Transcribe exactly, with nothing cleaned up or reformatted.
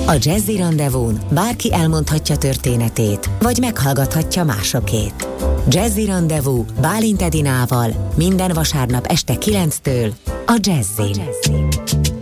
A Jazzy Rendezvún bárki elmondhatja történetét, vagy meghallgathatja másokét. Jazzy Rendezvú Bálint Edinával minden vasárnap este kilenctől a Jazzin.